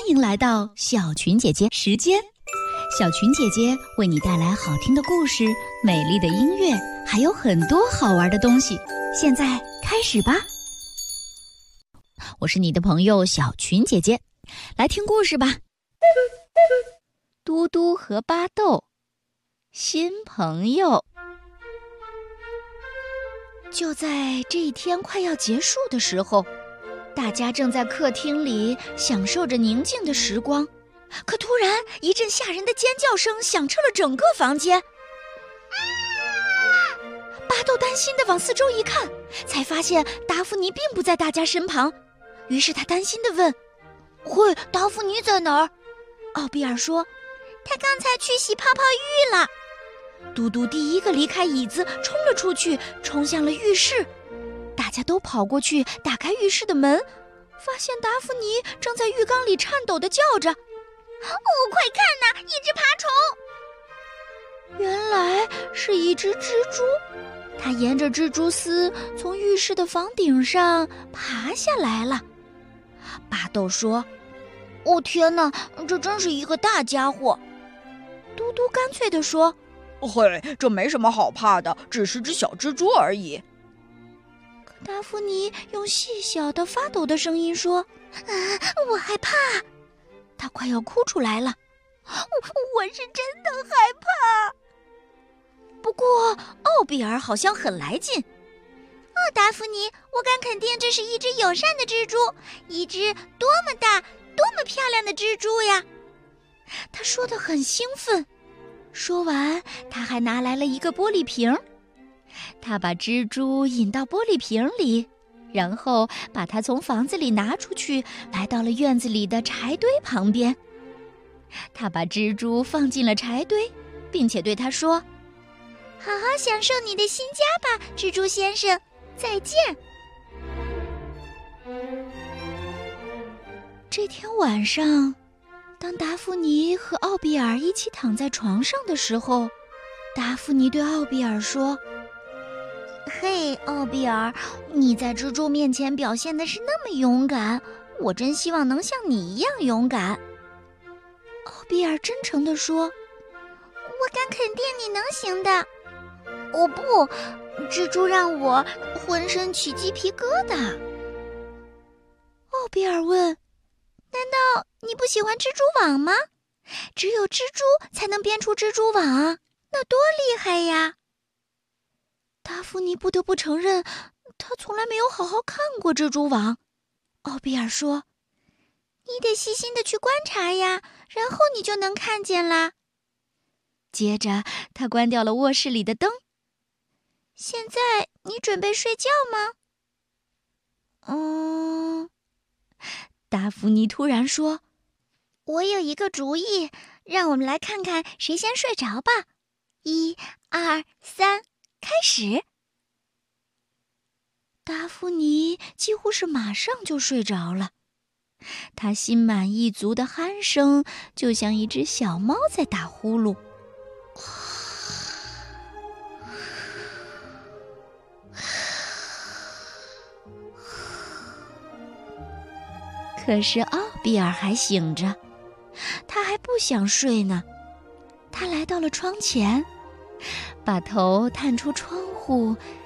迎来到小群姐姐时间。小群姐姐为你带来好听的故事、美丽的音乐，还有很多好玩的东西。现在开始吧。我是你的朋友小群姐姐，来听故事吧。嘟嘟和巴豆，新朋友。就在这一天快要结束的时候，大家正在客厅里享受着宁静的时光，可突然一阵吓人的尖叫声响彻了整个房间。巴豆担心地往四周一看，才发现达芙妮并不在大家身旁，于是他担心地问：喂，达芙妮在哪儿？奥比尔说：他刚才去洗泡泡浴了。嘟嘟第一个离开椅子，冲了出去，冲向了浴室。大家都跑过去打开浴室的门，发现达芙妮正在浴缸里颤抖地叫着：快看呐，一只爬虫！原来是一只蜘蛛，它沿着蜘蛛丝从浴室的房顶上爬下来了。巴豆说：天哪，这真是一个大家伙。嘟嘟干脆地说： 嘿，这没什么好怕的，只是只小蜘蛛而已。 可达芙妮用细小的发抖的声音说：我害怕。她快要哭出来了。我是真的害怕。不过奥比尔好像很来劲。达芙妮，我敢肯定这是一只友善的蜘蛛，一只多么大多么漂亮的蜘蛛呀。他说得很兴奋。说完，他还拿来了一个玻璃瓶。他把蜘蛛引到玻璃瓶里，然后把它从房子里拿出去，来到了院子里的柴堆旁边。他把蜘蛛放进了柴堆，并且对他说：好好享受你的新家吧，蜘蛛先生，再见。这天晚上，当达芙妮和奥比尔一起躺在床上的时候，达芙妮对奥比尔说：嘿，奥比尔，你在蜘蛛面前表现的是那么勇敢，我真希望能像你一样勇敢。奥比尔真诚地说：我敢肯定你能行的。不，蜘蛛让我浑身起鸡皮疙瘩。奥比尔问：难道你不喜欢蜘蛛网吗？只有蜘蛛才能编出蜘蛛网啊，那多厉害呀！达芙妮不得不承认，她从来没有好好看过蜘蛛网。奥比尔说：你得细心地去观察呀，然后你就能看见啦。接着他关掉了卧室里的灯。现在你准备睡觉吗？达芙妮突然说：我有一个主意，让我们来看看谁先睡着吧。1、2、3，开始。达芙妮几乎是马上就睡着了，她心满意足的鼾声就像一只小猫在打呼噜。可是奥比尔还醒着，他还不想睡呢。他来到了窗前，把头探出窗户，